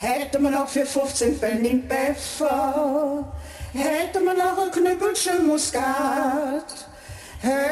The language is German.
Hätte man noch für 15 Pfennig Pfeffer, hätte man noch ein Knüppelchen Muskat,